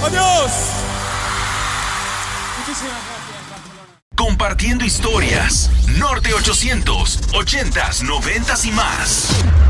¡Adiós! Muchísimas gracias, Barcelona. Compartiendo historias. Norte 800, 80s, 90s y más.